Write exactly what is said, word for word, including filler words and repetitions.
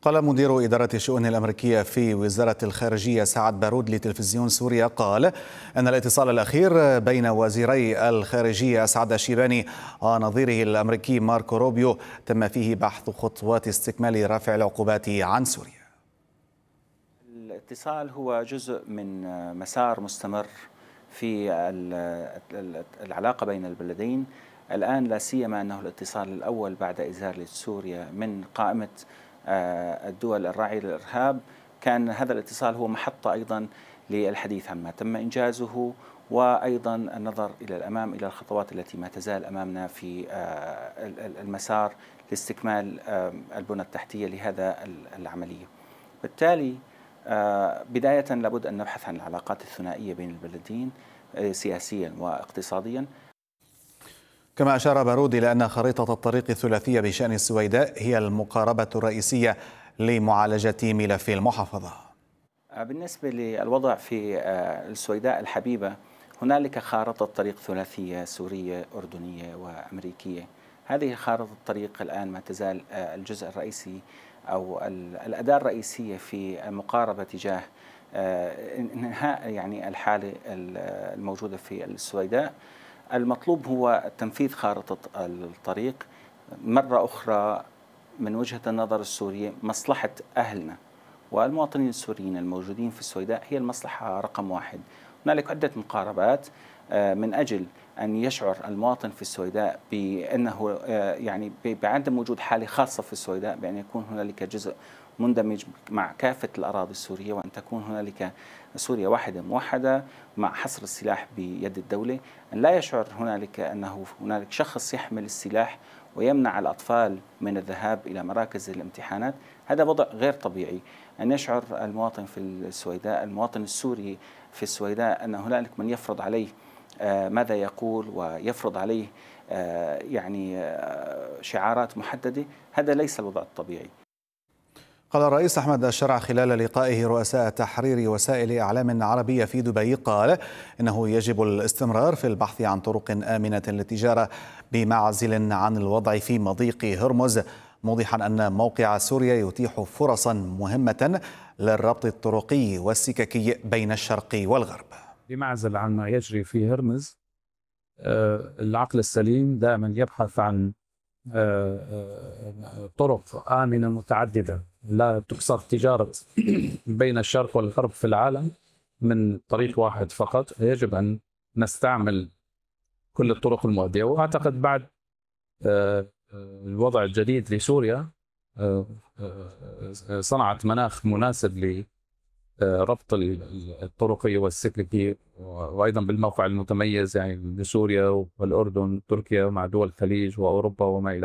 قال مدير إدارة الشؤون الأمريكية في وزارة الخارجية سعد بارود لتلفزيون سوريا قال أن الاتصال الأخير بين وزيري الخارجية أسعد الشيباني ونظيره الأمريكي ماركو روبيو تم فيه بحث خطوات استكمال رفع العقوبات عن سوريا. الاتصال هو جزء من مسار مستمر في العلاقة بين البلدين الآن، لا سيما أنه الاتصال الأول بعد إزالة سوريا من قائمة الدول الراعية للإرهاب. كان هذا الاتصال هو محطة أيضا للحديث عما تم إنجازه، وأيضا النظر إلى الأمام إلى الخطوات التي ما تزال أمامنا في المسار لاستكمال البنى التحتية لهذا العملية. بالتالي بداية لابد أن نبحث عن العلاقات الثنائية بين البلدين سياسيا واقتصاديا. كما أشار بارود إلى أن خريطة الطريق الثلاثية بشأن السويداء هي المقاربة الرئيسية لمعالجة ملف المحافظة. بالنسبة للوضع في السويداء الحبيبة، هنالك خارطة طريق ثلاثية سورية أردنية وأمريكية. هذه خارطة الطريق الآن ما تزال الجزء الرئيسي أو الأداة الرئيسية في المقاربة تجاه انهاء يعني الحالة الموجودة في السويداء. المطلوب هو تنفيذ خارطة الطريق مرة أخرى من وجهة النظر السورية. مصلحة أهلنا والمواطنين السوريين الموجودين في السويداء هي المصلحة رقم واحد. هنالك عدة مقاربات من أجل أن يشعر المواطن في السويداء بأنه يعني بعدم وجود حالة خاصة في السويداء، بأن يكون هنالك جزء مندمج مع كافة الأراضي السورية، وأن تكون هنالك سوريا واحدة موحدة مع حصر السلاح بيد الدولة. أن لا يشعر هنالك أنه هنالك شخص يحمل السلاح ويمنع الأطفال من الذهاب إلى مراكز الامتحانات. هذا وضع غير طبيعي. أن يشعر المواطن في السويداء، المواطن السوري في السويداء، أن هنالك من يفرض عليه ماذا يقول ويفرض عليه يعني شعارات محددة. هذا ليس الوضع الطبيعي. قال الرئيس أحمد الشرع خلال لقائه رؤساء تحرير وسائل إعلام عربية في دبي، قال إنه يجب الاستمرار في البحث عن طرق آمنة للتجارة بمعزل عن الوضع في مضيق هرمز، موضحا أن موقع سوريا يتيح فرصا مهمة للربط الطرقي والسككي بين الشرق والغرب. بمعزل عن ما يجري في هرمز، العقل السليم دائما يبحث عن طرق آمنة متعددة لا تكسر تجارة بين الشرق والغرب في العالم من طريق واحد فقط. يجب أن نستعمل كل الطرق المؤدية، وأعتقد بعد الوضع الجديد لسوريا صنعت مناخ مناسب لربط الطرقي والسككي، وأيضا بالموقع المتميز يعني لسوريا والأردن وتركيا مع دول الخليج وأوروبا وما إلى